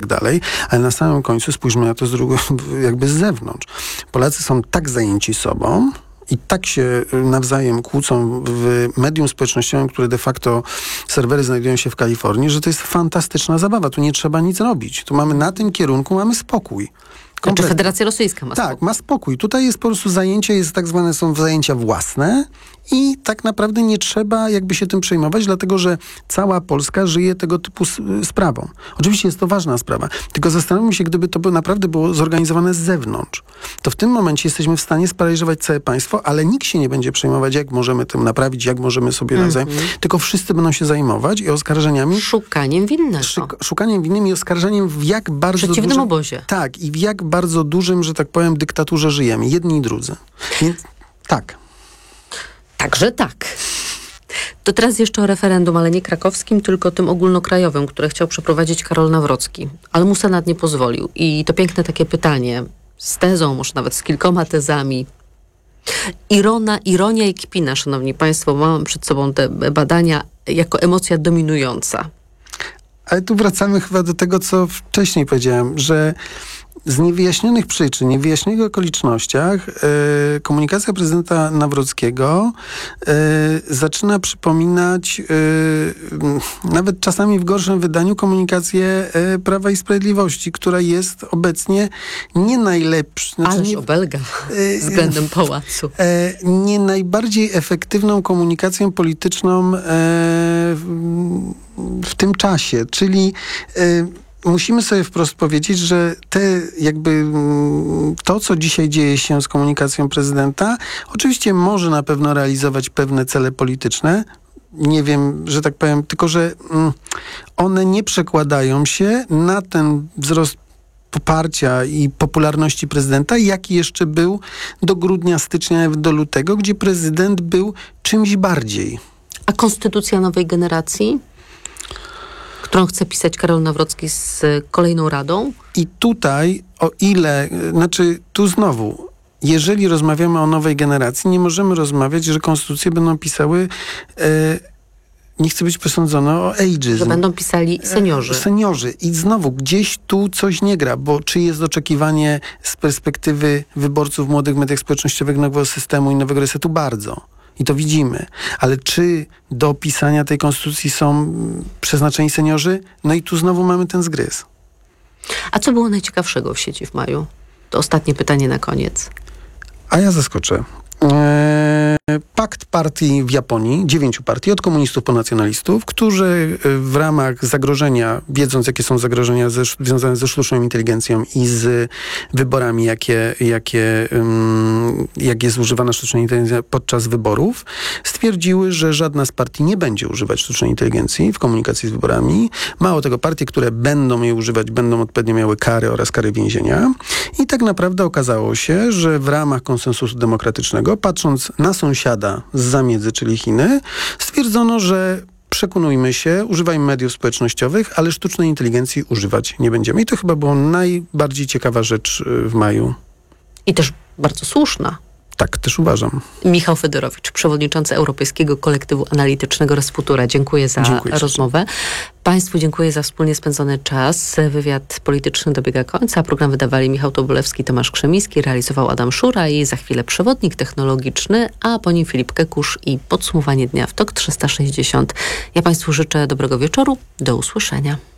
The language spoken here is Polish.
dalej, ale na samym końcu spójrzmy na to jakby z zewnątrz. Polacy są tak zajęci sobą i tak się nawzajem kłócą w medium społecznościowym, które de facto serwery znajdują się w Kalifornii, że to jest fantastyczna zabawa. Tu nie trzeba nic robić. Tu mamy na tym kierunku, mamy spokój. Czy Federacja Rosyjska ma spokój? Tak, ma spokój. Tutaj jest po prostu zajęcie, są zajęcia własne i tak naprawdę nie trzeba jakby się tym przejmować, dlatego że cała Polska żyje tego typu sprawą. Oczywiście jest to ważna sprawa, tylko zastanówmy się, gdyby to naprawdę było zorganizowane z zewnątrz, to w tym momencie jesteśmy w stanie sparaliżować całe państwo, ale nikt się nie będzie przejmować, jak możemy tym naprawić, jak możemy sobie nawzajem, tylko wszyscy będą się zajmować i oskarżeniami. Szukaniem winnego. Szukaniem winnym i oskarżeniem w jak bardzo przeciwnym obozie. Tak, i w jak bardzo dużym, że tak powiem, dyktaturze żyjemy. Jedni i drudzy. Więc tak. Także tak. To teraz jeszcze o referendum, ale nie krakowskim, tylko tym ogólnokrajowym, które chciał przeprowadzić Karol Nawrocki. Ale mu Senat nie pozwolił. I to piękne takie pytanie z tezą, może nawet z kilkoma tezami. Ironia i kpina, szanowni państwo, mam przed sobą te badania jako emocja dominująca. Ale tu wracamy chyba do tego, co wcześniej powiedziałem, że z niewyjaśnionych przyczyn, niewyjaśnionych okolicznościach komunikacja prezydenta Nawrockiego zaczyna przypominać nawet czasami w gorszym wydaniu komunikację Prawa i Sprawiedliwości, która jest obecnie nie najlepsza. Ależ obelga względem pałacu. Nie najbardziej efektywną komunikacją polityczną w tym czasie, czyli musimy sobie wprost powiedzieć, że to, co dzisiaj dzieje się z komunikacją prezydenta, oczywiście może na pewno realizować pewne cele polityczne. Nie wiem, że tak powiem, tylko że one nie przekładają się na ten wzrost poparcia i popularności prezydenta, jaki jeszcze był do grudnia, stycznia, do lutego, gdzie prezydent był czymś bardziej. A konstytucja nowej generacji, którą chce pisać Karol Nawrocki z kolejną radą? I tutaj, tu znowu, jeżeli rozmawiamy o nowej generacji, nie możemy rozmawiać, że konstytucje będą pisały, nie chcę być posądzony o ageism. Że będą pisali seniorzy. Seniorzy. I znowu, gdzieś tu coś nie gra, bo czy jest oczekiwanie z perspektywy wyborców młodych w mediach społecznościowych nowego systemu i nowego resetu? Bardzo. I to widzimy. Ale czy do pisania tej konstytucji są przeznaczeni seniorzy? No i tu znowu mamy ten zgryz. A co było najciekawszego w sieci w maju? To ostatnie pytanie na koniec. A ja zaskoczę. Pakt partii w Japonii, 9 partii, od komunistów po nacjonalistów, którzy w ramach zagrożenia, wiedząc jakie są zagrożenia związane ze sztuczną inteligencją i z wyborami, jak jest używana sztuczna inteligencja podczas wyborów, stwierdziły, że żadna z partii nie będzie używać sztucznej inteligencji w komunikacji z wyborami. Mało tego, partie, które będą jej używać, będą odpowiednio miały kary oraz kary więzienia. I tak naprawdę okazało się, że w ramach konsensusu demokratycznego, patrząc na sąsiada z zamiedzy, czyli Chiny, stwierdzono, że przekonujmy się, używajmy mediów społecznościowych, ale sztucznej inteligencji używać nie będziemy. I to chyba była najbardziej ciekawa rzecz w maju. I też bardzo słuszna. Tak, też uważam. Michał Fedorowicz, przewodniczący Europejskiego Kolektywu Analitycznego Resfutura. Dziękuję za rozmowę. Państwu dziękuję za wspólnie spędzony czas. Wywiad polityczny dobiega końca. Program wydawali Michał Tobolewski, Tomasz Krzemiński, realizował Adam Szura i za chwilę przewodnik technologiczny, a po nim Filip Kekusz i podsumowanie dnia w TOK 360. Ja Państwu życzę dobrego wieczoru. Do usłyszenia.